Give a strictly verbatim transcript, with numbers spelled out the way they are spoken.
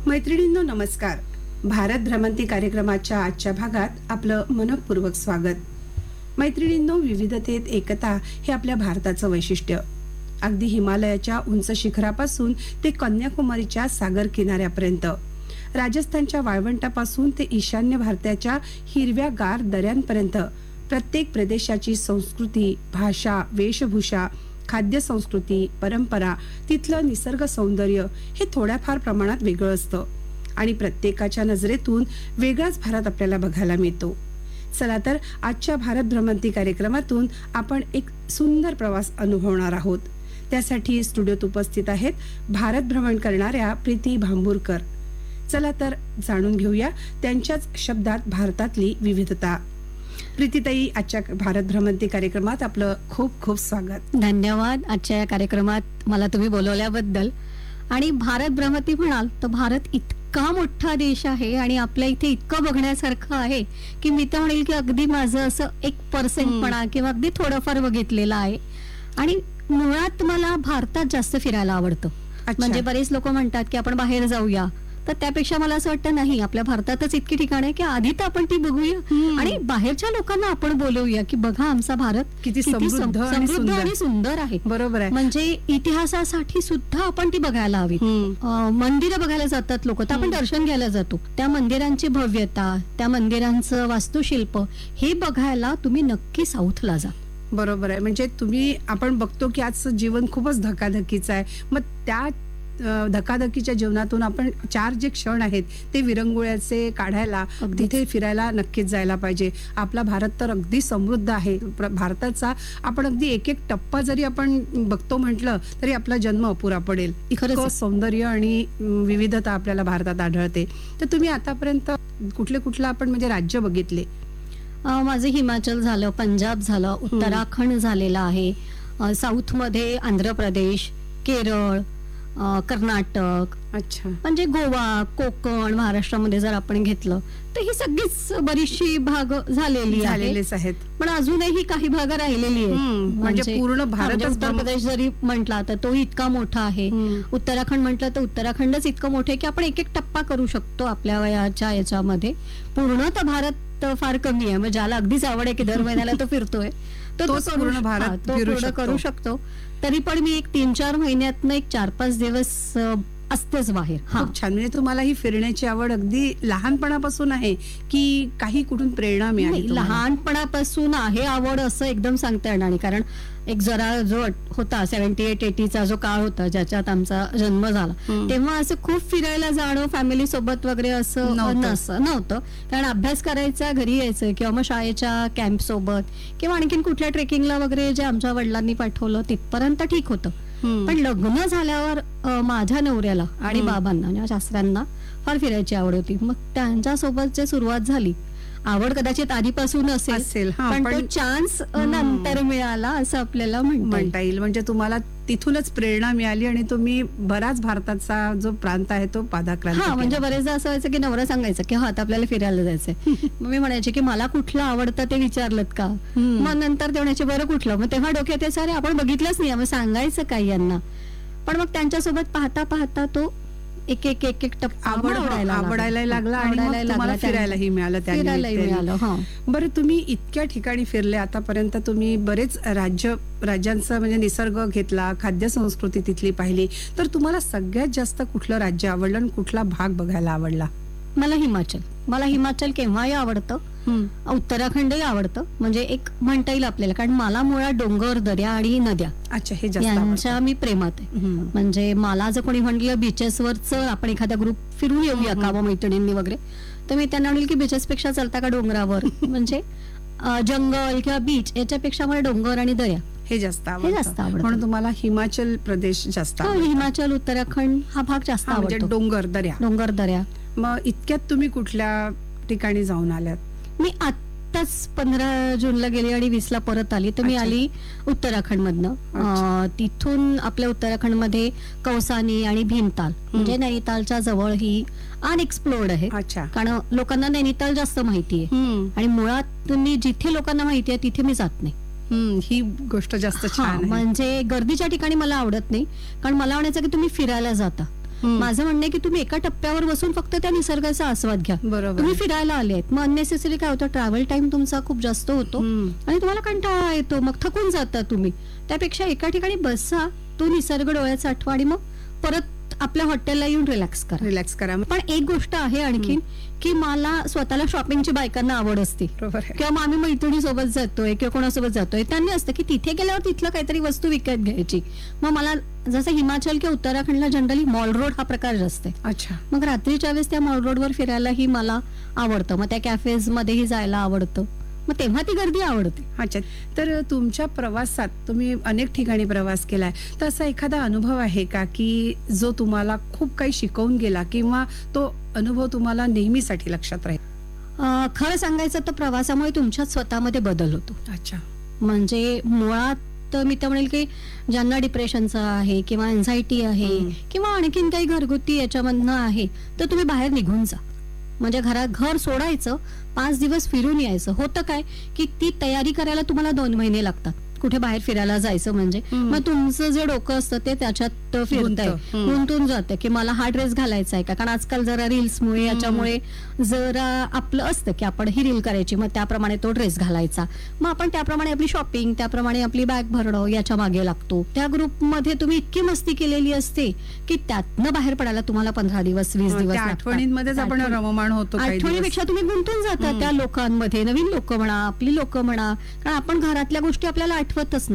मैत्रिणींनो नमस्कार. भारत भ्रमंती कार्यक्रमाच्या आजच्या भागात आपलं मनपूर्वक स्वागत. मैत्रिणींनो, विविधतेत एकता हे आपल्या भारताचं वैशिष्ट्य. अगदी हिमालयाच्या उंच शिखरापासून ते कन्याकुमारीच्या सागर किनाऱ्यापर्यंत, राजस्थानच्या वाळवंटापासून ते ईशान्य भारताच्या हिरव्या गार दऱ्यांपर्यंत प्रत्येक प्रदेशाची संस्कृती, भाषा, वेशभूषा, खाद्य संस्कृती, परंपरा, तिथलं निसर्ग सौंदर्य हे थोड्याफार प्रमाणात वेगळं असतं आणि प्रत्येकाच्या नजरेतून वेगळाच भारत आपल्याला बघायला मिळतो. चला तर आजच्या भारत भ्रमंती कार्यक्रमातून आपण एक सुंदर प्रवास अनुभवणार आहोत. त्यासाठी स्टुडिओत उपस्थित आहेत भारत भ्रमण करणाऱ्या प्रीती भांबुरकर. चला तर जाणून घेऊया त्यांच्याच शब्दात भारतातली विविधता. प्रीतीताई, आजच्या भारत भ्रमंती कार्यक्रमात आपलं खूप खूप स्वागत. धन्यवाद आजच्या या कार्यक्रमात मला तुम्ही बोलवल्याबद्दल. आणि भारत भ्रमंती म्हणाल तर भारत इतका मोठा देश आहे आणि आपल्या इथे इतकं बघण्यासारखं आहे की मी तर म्हणेल की अगदी माझं असं एक पर्सेंटपणा किंवा अगदी थोडंफार बघितलेलं आहे. आणि मुळात मला भारतात जास्त फिरायला आवडतं. म्हणजे बरेच लोक म्हणतात की आपण बाहेर जाऊया, तर त्यापेक्षा मला असं वाटतं नाही, आपल्या भारतातच इतकी ठिकाण आहे की आधी तर आपण ती बघूया आणि बाहेरच्या लोकांना आपण बोलवूया की बघा आमचा भारत किती समृद्ध आणि सुंदर आहे. बरोबर आहे. म्हणजे इतिहासासाठी सुद्धा आपण ती बघायला हवी. मंदिरं बघायला जातात लोक, तर आपण दर्शन घ्यायला जातो. त्या मंदिरांची भव्यता, त्या मंदिरांचं वास्तुशिल्प हे बघायला तुम्ही नक्की साऊथला जा. बरोबर आहे. म्हणजे तुम्ही आपण बघतो की आजचं जीवन खूपच धकाधकीचं आहे. मग त्या धकाधकीच्या जीवनातून आपण चार जे क्षण आहेत ते विरंगुळ्याचे काढायला तिथे फिरायला नक्कीच जायला पाहिजे. आपला भारत तर अगदी समृद्ध आहे. भारताचा आपण अगदी एक एक टप्पा जरी आपण बघतो म्हटलं तरी आपला जन्म अपुरा पडेल. इतकं सौंदर्य आणि विविधता आपल्याला भारतात आढळते. तर तुम्ही आतापर्यंत कुठले कुठलं आपण म्हणजे राज्य बघितले? माझं हिमाचल झालं, पंजाब झालं, उत्तराखंड झालेलं आहे. साऊथ मध्ये आंध्र प्रदेश, केरळ, कर्नाटक, अच्छा म्हणजे गोवा, कोकण, महाराष्ट्रामध्ये जर आपण घेतलं तर ही सगळीच बरीचशी भाग झालेली झालेलीच आहेत. पण अजूनही काही भाग राहिलेली आहेत. म्हणजे पूर्ण भारत, उत्तर प्रदेश जरी म्हटला तर तो इतका मोठा आहे. उत्तराखंड म्हटलं तर उत्तराखंडच इतकं मोठं आहे की आपण एक एक टप्पा करू शकतो आपल्या वयाच्या याच्यामध्ये. पूर्ण तर भारत फार कमी आहे. मग ज्याला अगदीच आवड आहे की दर महिन्याला तो फिरतोय तो पूर्ण भारत करू शकतो. तरी पण मी एक तीन चार महिन्यातनं एक चार पाच दिवस असतेच बाहेर. खूप छान. म्हणजे तुम्हाला ही फिरण्याची आवड अगदी लहानपणापासून आहे की काही कुठून प्रेरणा मिळाली? लहानपणापासून आहे आवड असं एकदम सांगता येणार नाही. कारण एक जरा जो होता सेव्हन्टी एट एटीचा जो काळ होता ज्याच्यात आमचा जन्म झाला, तेव्हा असं खूप फिरायला जाणं फॅमिली सोबत वगैरे असं नव्हतं. कारण अभ्यास करायचा, घरी यायचं किंवा मग शाळेच्या कॅम्प सोबत किंवा आणखीन कुठल्या ट्रेकिंगला वगैरे जे आमच्या वडिलांनी पाठवलं तिथपर्यंत ठीक होतं. पण लग्न झाल्यावर माझ्या नवऱ्याला आणि बाबांना आणि सासऱ्यांना फार फिरायची आवड होती. मग त्यांच्यासोबत जे सुरुवात झाली, आवड कदाचित आधीपासून असेल पण तो चान्स नंतर मिळाला असं आपल्याला म्हणता येईल. म्हणजे तुम्हाला तिथूनच प्रेरणा मिळाली आणि तुम्ही बराच भारताचा जो प्रांत आहे तो पादाक्रांत. हा म्हणजे बरेचदा असं व्हायचं की नवरा सांगायचं की हा आता आपल्याला फिरायला जायचंय. मग मी म्हणायचे की मला कुठलं आवडतं ते विचारलं का? मग नंतर ते म्हणायचे बरं कुठलं? मग तेव्हा डोक्यात ते सारे आपण बघितलंच नाही, मग सांगायचं काय यांना. पण मग त्यांच्यासोबत पाहता पाहता तो एक एक एक एक टप्पा आवडायला लागला आणि तुम्हाला फिरायलाही मिळालं. फिरायलाही मिळालं. बरं, तुम्ही इतक्या ठिकाणी फिरले आतापर्यंत, तुम्ही बरेच राज्य राज्यांचा म्हणजे निसर्ग घेतला, खाद्य संस्कृती तिथली पाहिली, तर तुम्हाला सगळ्यात जास्त कुठलं राज्य आवडलं आणि कुठला भाग बघायला आवडला? मला हिमाचल. मला हिमाचल केव्हाही आवडतं, उत्तराखंडही आवडतं. म्हणजे एक म्हणता येईल आपल्याला, कारण मला मुळात डोंगर, दर्या आणि नद्या अच्छा हे यांच्या मी प्रेमात आहे. म्हणजे मला जर कोणी म्हणलं बीचेसवर चल आपण एखादा ग्रुप फिरून येऊया का मैत्रिणींनी वगैरे, तर मी त्यांना म्हणेल की बीचेस पेक्षा चालता का डोंगरावर? म्हणजे जंगल किंवा बीच याच्यापेक्षा मला डोंगर आणि दर्या हे जास्त आवडतं. म्हणून तुम्हाला हिमाचल प्रदेश जास्त? हिमाचल, उत्तराखंड हा भाग जास्त आवडतो. डोंगर दर्या डोंगर दर्या मग इतक्यात तुम्ही कुठल्या ठिकाणी जाऊन आल्यात? मी आत्ताच पंधरा जूनला गेली आणि वीस ला परत आली. तर मी आली उत्तराखंड मधनं. तिथून आपल्या उत्तराखंड मध्ये कौसानी आणि भीमताल म्हणजे नैनितालच्या जवळ ही अनएक्सप्लोर्ड आहे. कारण लोकांना नैनिताल जास्त माहिती आहे आणि मुळात मी जिथे लोकांना माहिती आहे तिथे मी जात नाही. ही गोष्ट जास्त छान. म्हणजे गर्दीच्या ठिकाणी मला आवडत नाही. कारण मला म्हणायचं की तुम्ही फिरायला जाता हम्म. माझं म्हणणं आहे की तुम्ही एका टप्प्यावर बसून फक्त त्या निसर्गाचा आस्वाद घ्या. बरोबर. तुम्ही फिरायला आले आहेत, मग अननेसेसरी काय होतं, ट्रॅव्हल टाइम तुमचा खूप जास्त होतो हम्म. आणि तुम्हाला कंटाळा येतो, मग थकून जाता तुम्ही. त्यापेक्षा एका ठिकाणी बसा, तो निसर्ग डोळ्याचा आठवा आणि मग परत आपल्या हॉटेलला येऊन रिलॅक्स करा. रिलॅक्स करा. पण एक गोष्ट आहे आणखीन की मला स्वतःला शॉपिंगची बायकांना आवड असते, बरोबर आहे. किंवा मग आम्ही मैत्रिणी सोबत जातोय किंवा कोणासोबत जातोय, त्यांनी असतं की तिथे गेल्यावर तिथलं काहीतरी वस्तू विकत घ्यायची. मग मला जसं हिमाचल किंवा उत्तराखंडला जनरली मॉल रोड हा प्रकार जास्त आहे. अच्छा. मग रात्रीच्या वेळेस त्या मॉल रोडवर फिरायलाही मला आवडतं, मग त्या कॅफेज मध्येही जायला आवडतं, मग तेव्हा ती गर्दी आवडते. अच्छा. तर तुमच्या प्रवासात तुम्ही अनेक ठिकाणी प्रवास केलाय, तर असा एखादा अनुभव आहे का की जो तुम्हाला खूप काही शिकवून गेला किंवा तो अनुभव तुम्हाला नेहमीसाठी लक्षात राहील? अं, खरं सांगायचं तर प्रवासामुळे तुमच्यात स्वतःमध्ये बदल होतो. अच्छा. म्हणजे मुळात तर मी तर म्हणेल की ज्यांना डिप्रेशनचं आहे किंवा एन्झायटी आहे हम्म. किंवा आणखीन काही घरगुती याच्यामधनं आहे, तर तुम्ही बाहेर निघून जा. म्हणजे घरात घर सोडायचं, पाच दिवस फिरून यायचं. होतं काय की ती तयारी करायला तुम्हाला दोन महिने लागतात कुठे बाहेर फिरायला जायचं म्हणजे. हम्म. मग तुमचं जे डोकं असतं ते त्याच्यात फिरतंय, गुंततं. हम्म. गुंतून जातं की मला हा ड्रेस घालायचा आहे का, कारण आजकाल जरा रील्समुळे याच्यामुळे जरा आपलं असतं की आपण ही रील करायची, मग त्याप्रमाणे तो ड्रेस घालायचा. मग आपण त्याप्रमाणे आपली शॉपिंग, त्याप्रमाणे आपली बॅग भरणं याच्या मागे लागतो. त्या ग्रुपमध्ये तुम्ही इतकी मस्ती केलेली असते की त्यातनं बाहेर पडायला तुम्हाला पंधरा दिवस वीस त्या दिवस लागतात. आठवणींमध्येच आपण आठवणी- रममाण होतो काही दिवस. आठवणीपेक्षा तुम्ही गुंतून जाता हम्म. त्या लोकांमध्ये, नवीन लोक म्हणा, आपली लोक म्हणा, कारण आपण घरातल्या गोष्टी आपल्याला आठवतच नाही.